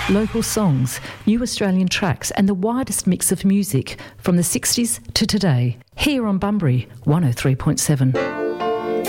local songs, new Australian tracks and the widest mix of music from the 60s to today. Here on Bunbury 103.7.